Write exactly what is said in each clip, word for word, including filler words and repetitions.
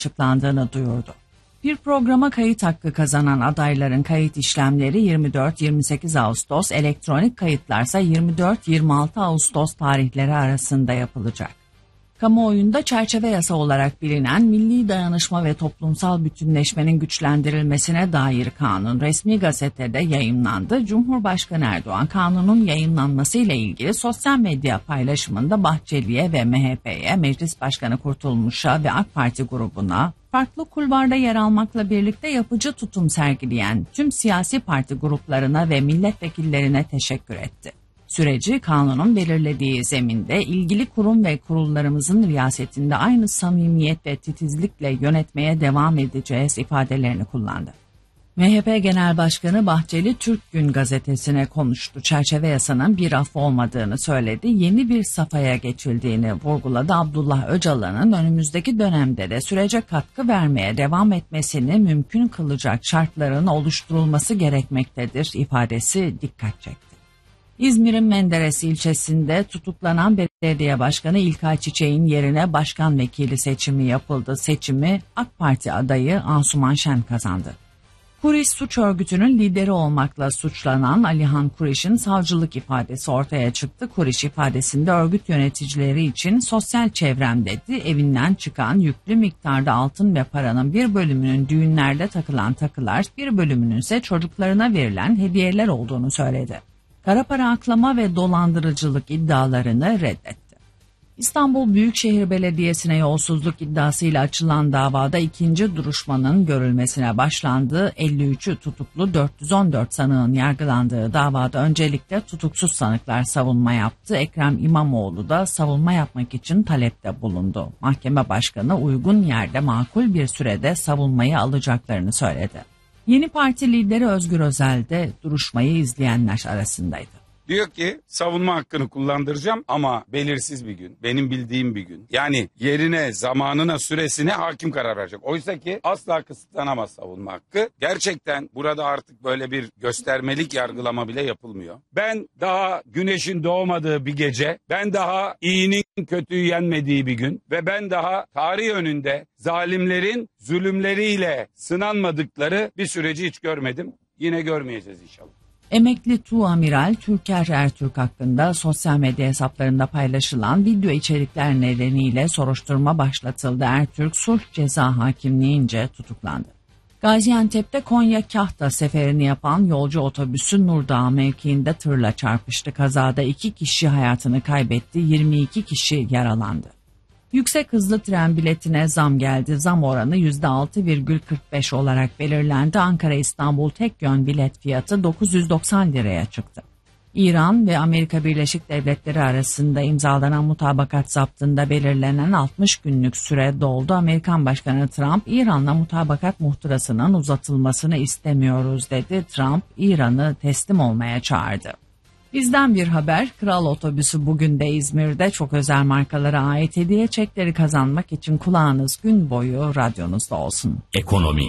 açıklandığını duyurdu. Bir programa kayıt hakkı kazanan adayların kayıt işlemleri yirmi dört yirmi sekiz Ağustos, elektronik kayıtlarsa yirmi dört yirmi altı Ağustos tarihleri arasında yapılacak. Kamuoyunda çerçeve yasa olarak bilinen Milli Dayanışma ve Toplumsal Bütünleşmenin güçlendirilmesine dair kanun resmi gazetede yayımlandı. Cumhurbaşkanı Erdoğan kanunun yayınlanması ile ilgili sosyal medya paylaşımında Bahçeli'ye ve M H P'ye, Meclis Başkanı Kurtulmuş'a ve AK Parti grubuna, farklı kulvarda yer almakla birlikte yapıcı tutum sergileyen tüm siyasi parti gruplarına ve milletvekillerine teşekkür etti. Süreci kanunun belirlediği zeminde ilgili kurum ve kurullarımızın riyasetinde aynı samimiyet ve titizlikle yönetmeye devam edeceğiz ifadelerini kullandı. M H P Genel Başkanı Bahçeli Türk Gün gazetesine konuştu. Çerçeve yasanın bir af olmadığını söyledi. Yeni bir safhaya geçildiğini vurguladı. Abdullah Öcalan'ın önümüzdeki dönemde de sürece katkı vermeye devam etmesini mümkün kılacak şartların oluşturulması gerekmektedir ifadesi dikkat çekti. İzmir'in Menderes ilçesinde tutuklanan belediye başkanı İlkay Çiçek'in yerine başkan vekili seçimi yapıldı. Seçimi AK Parti adayı Asuman Şen kazandı. Kuriş suç örgütünün lideri olmakla suçlanan Alihan Kuriş'in savcılık ifadesi ortaya çıktı. Kuriş ifadesinde örgüt yöneticileri için sosyal çevrem dedi. Evinden çıkan yüklü miktarda altın ve paranın bir bölümünün düğünlerde takılan takılar, bir bölümünün ise çocuklarına verilen hediyeler olduğunu söyledi. Kara para aklama ve dolandırıcılık iddialarını reddetti. İstanbul Büyükşehir Belediyesi'ne yolsuzluk iddiasıyla açılan davada ikinci duruşmanın görülmesine başlandı. elli üçü tutuklu dört yüz on dört sanığın yargılandığı davada öncelikle tutuksuz sanıklar savunma yaptı. Ekrem İmamoğlu da savunma yapmak için talepte bulundu. Mahkeme başkanı uygun yerde makul bir sürede savunmayı alacaklarını söyledi. Yeni Parti lideri Özgür Özel de duruşmayı izleyenler arasındaydı. Diyor ki savunma hakkını kullandıracağım ama belirsiz bir gün, benim bildiğim bir gün. Yani yerine, zamanına, süresine hakim karar verecek. Oysa ki asla kısıtlanamaz savunma hakkı. Gerçekten burada artık böyle bir göstermelik yargılama bile yapılmıyor. Ben daha güneşin doğmadığı bir gece, ben daha iyinin kötüyü yenmediği bir gün ve ben daha tarih önünde zalimlerin zulümleriyle sınanmadıkları bir süreci hiç görmedim. Yine görmeyeceğiz inşallah. Emekli Tuğamiral Türker Ertürk hakkında sosyal medya hesaplarında paylaşılan video içerikler nedeniyle soruşturma başlatıldı. Ertürk sulh ceza hakimliğince tutuklandı. Gaziantep'te Konya Kahta seferini yapan yolcu otobüsü Nurdağ mevkiinde tırla çarpıştı. Kazada iki kişi hayatını kaybetti, yirmi iki kişi yaralandı. Yüksek hızlı tren biletine zam geldi. Zam oranı yüzde altı virgül kırk beş olarak belirlendi. Ankara-İstanbul tek yön bilet fiyatı dokuz yüz doksan liraya çıktı. İran ve Amerika Birleşik Devletleri arasında imzalanan mutabakat zaptında belirlenen altmış günlük süre doldu. Amerikan Başkanı Trump, İran'la mutabakat muhtırasının uzatılmasını istemiyoruz dedi. Trump, İran'ı teslim olmaya çağırdı. Bizden bir haber, Kral Otobüsü bugün de İzmir'de çok özel markalara ait hediye çekleri kazanmak için kulağınız gün boyu radyonuzda olsun. Ekonomi.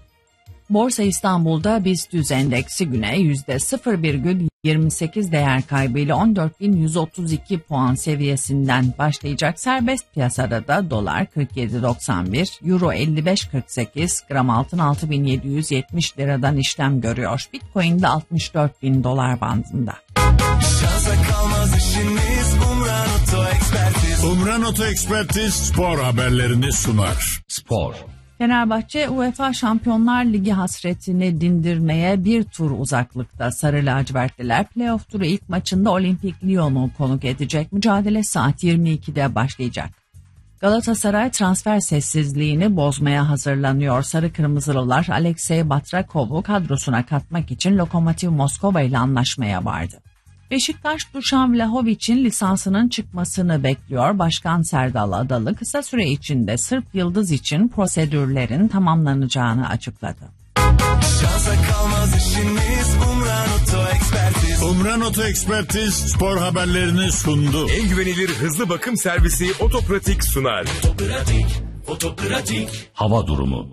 Borsa İstanbul'da BIST yüz endeksi güne yüzde sıfır virgül yirmi sekiz değer kaybıyla on dört bin yüz otuz iki puan seviyesinden başlayacak. Serbest piyasada da dolar kırk yedi doksan bir, euro elli beş kırk sekiz, gram altın altı bin yedi yüz yetmiş liradan işlem görüyor. Bitcoin de altmış dört bin dolar bandında. Şansa kalmaz işiniz, Umran Oto Ekspertiz. Umran Oto Ekspertiz spor haberlerini sunar. Spor. Fenerbahçe UEFA Şampiyonlar Ligi hasretini dindirmeye bir tur uzaklıkta. Sarı lacivertliler playoff turu ilk maçında Olimpik Lyon'u konuk edecek. Mücadele saat yirmi ikide başlayacak. Galatasaray transfer sessizliğini bozmaya hazırlanıyor. Sarı Kırmızılılar Alexey Batrakov'u kadrosuna katmak için Lokomotiv Moskova ile anlaşmaya vardı. Beşiktaş Dušan Vlahovic'in lisansının çıkmasını bekliyor. Başkan Serdal Adalı kısa süre içinde Sırp Yıldız için prosedürlerin tamamlanacağını açıkladı. Şansa kalmaz işiniz, Umran Oto Ekspertiz. Umran Oto Ekspertiz spor haberlerini sundu. En güvenilir hızlı bakım servisi Otopratik sunar. Otopratik, Otopratik. Hava durumu.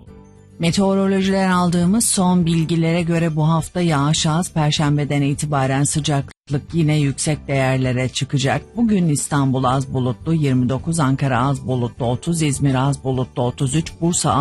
Meteorolojiden aldığımız son bilgilere göre bu hafta yağış az, Perşembeden itibaren sıcaklık yine yüksek değerlere çıkacak. Bugün İstanbul az bulutlu yirmi dokuz, Ankara az bulutlu otuz, İzmir az bulutlu otuz üç, Bursa